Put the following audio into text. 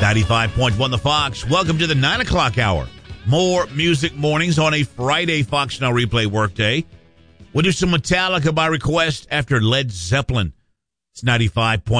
95.1 The Fox. Welcome to the 9 o'clock hour. More music mornings on a Friday Fox Now Replay workday. We'll do some Metallica by request after Led Zeppelin. It's 95.1